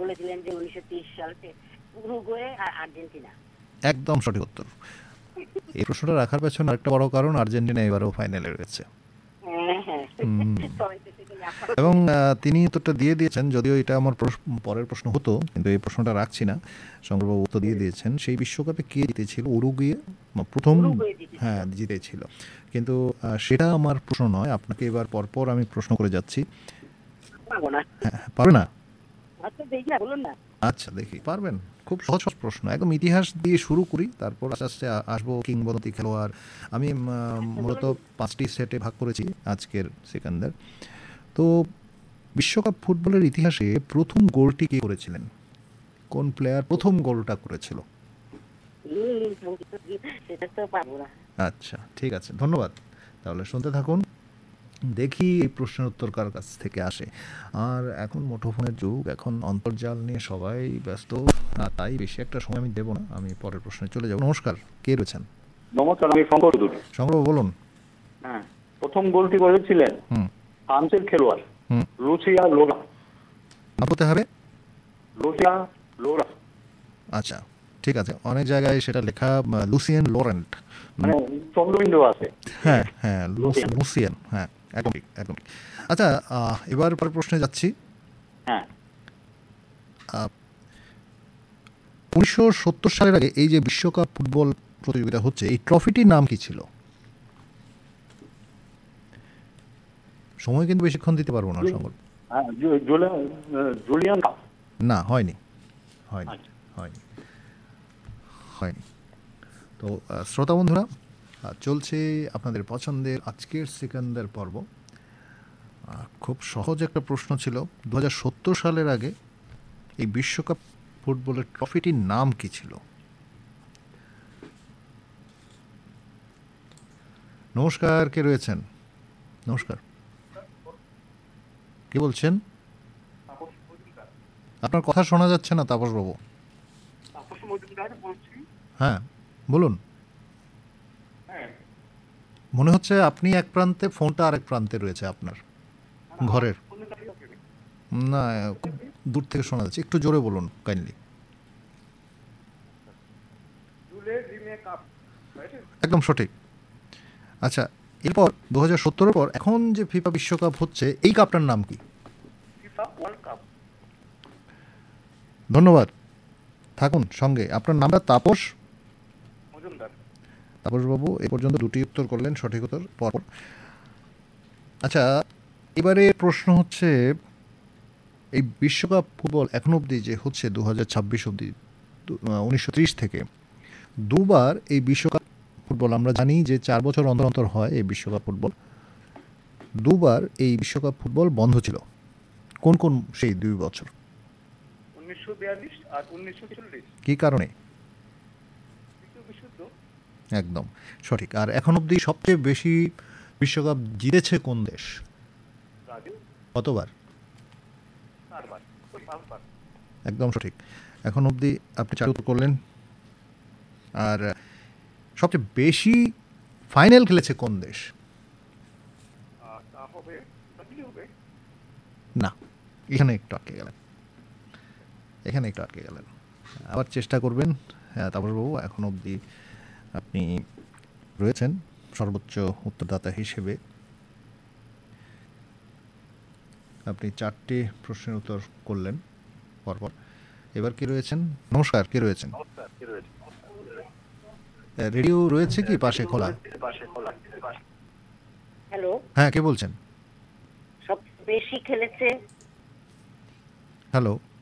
বলেছিলেন যে 1930 সালে উরুগুয়ে আর আর্জেন্টিনা। একদম সঠিক উত্তর। এই প্রশ্নটা রাখার পেছনে আরেকটা বড় কারণ, আর্জেন্টিনা এবারও ফাইনালে রয়েছে। এবং তিনি উত্তরটা দিয়ে দিয়েছেন, যদিও এটা আমার পরের প্রশ্ন হতো, কিন্তু এই প্রশ্নটা রাখছি না। শঙ্করবাবু উত্তর দিয়ে দিয়েছেন। সেই বিশ্বকাপে কে জিতেছিল? উরুগুয়ে প্রথম, হ্যাঁ জিতেছিল। কিন্তু সেটা আমার প্রশ্ন নয়, আপনাকে এবার পরপর আমি প্রশ্ন করে যাচ্ছি। পারবে না? আচ্ছা দেখি পারবেন। খুব সহজ সহজ প্রশ্ন, একদম ইতিহাস দিয়ে শুরু করি, তারপর আস্তে আস্তে আসবো কিংবদন্তি খেলোয়াড়। আমি মূলত 5টি সেটে ভাগ করেছি আজকের সেকেন্ডার। তো বিশ্বকাপ ফুটবলের ইতিহাসে প্রথম গোলটি কে করেছিলেন? কোন প্লেয়ার প্রথম গোলটা করেছিল? আচ্ছা ঠিক আছে, ধন্যবাদ। তাহলে শুনতে থাকুন, দেখি এই প্রশ্নের উত্তর কার কাছ থেকে আসে। আর এখন মুঠোফোনের যুগ, এখন অন্তর্জাল নিয়ে সবাই ব্যস্ত, তাই বেশি একটা সময় আমি দেব না, আমি পরের প্রশ্নে চলে যাব। নমস্কার, কে রয়েছেন? নমস্কার, আমি শঙ্কর চৌধুরী। শঙ্কর বলুন। হ্যাঁ, প্রথম গোলটি করেছিলেন ফ্রান্সের খেলোয়াড় লুসিয়া লোরা। বলতে হবে লুসিয়া লোরা। আচ্ছা ঠিক আছে, অনেক জায়গায় সেটা লেখা লুসিয়ান লোরেন্ট, মানে চন্দ্রবিন্দু আছে। হ্যাঁ হ্যাঁ লুসিয়ান, হ্যাঁ একদম ঠিক একদম। আচ্ছা এবার প্রশ্নে যাচ্ছি। হ্যাঁ, 1970 সালের আগে এই যে বিশ্বকাপ ফুটবল প্রতিযোগিতা হচ্ছে, এই ট্রফিটির নাম কি ছিল? সময় কিন্তু বেশিক্ষণ দিতে পারবো না সঙ্গ। Julian cup. না, হয়নি হয়নি হয়নি হয়নি। তো শ্রোতা বন্ধুরা, চলছে আপনাদের পছন্দের আজকের সেকেন্ডের পর্ব। খুব সহজ একটা প্রশ্ন ছিল, 2070 সালের আগে এই বিশ্বকাপ ফুটবলের ট্রফিটির নাম কি ছিল? নমস্কার, কে রয়েছেন? নমস্কার, কে বলছেন? আপনার কথা শোনা যাচ্ছে না তাপস বাবু। হ্যাঁ বলুন। মনে হচ্ছে আপনি এক প্রান্তে, ফোনটা আরেক প্রান্তে রয়েছে আপনার ঘরের। না, দূর থেকে শোনা যাচ্ছে, একটু জোরে বলুন কাইন্ডলি। একদম সঠিক। আচ্ছা, এরপর 2070 পর এখন যে ফিফা বিশ্বকাপ হচ্ছে, এই কাপটার নাম কি? ধন্যবাদ, থাকুন সঙ্গে। আপনার নামটা তাপস তাপসবাবু এ পর্যন্ত 2টি উত্তর করলেন, সঠিক উত্তর পর। আচ্ছা, এবারে প্রশ্ন হচ্ছে, এই বিশ্বকাপ ফুটবল এখন অবধি যে হচ্ছে 2026 অবধি, 1930 থেকে দুবার এই বিশ্বকাপ ফুটবল, আমরা জানি যে 4 বছর অন্তর অন্তর হয় এই বিশ্বকাপ ফুটবল, দুবার এই বিশ্বকাপ ফুটবল বন্ধ ছিল। কোন কোন সেই 2 বছর? 1942 আর 1940। কি কারণে? একদম সঠিক। আর এখন অবধি সবচেয়ে বেশি বিশ্বকাপ জিতেছে কোন দেশ? কতবার? একদম সঠিক। এখন অবধি আপনি 4 উত্তর করলেন। আর সবচেয়ে বেশি ফাইনাল খেলেছে কোন দেশ? না, এখানে একটু আটকে গেলেন, আবার চেষ্টা করবেন। হ্যাঁ তাপসবাবু, এখন অবধি আপনি রয়েছেন সর্বোচ্চ উত্তরদাতা হিসেবে। আপনি 4টি প্রশ্নের উত্তর করলেন পরপর। এবার কে রয়েছেন? নমস্কার, কে রয়েছেন? রেডিও রয়েছে কি পাশে খোলা? হ্যালো, হ্যাঁ কে বলছেন? সব বেশি খেলেছে। হ্যালো।